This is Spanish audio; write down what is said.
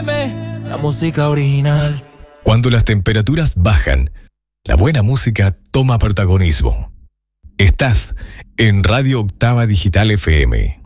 La música original. Cuando las temperaturas bajan, la buena música toma protagonismo. Estás en Radio Octava Digital FM.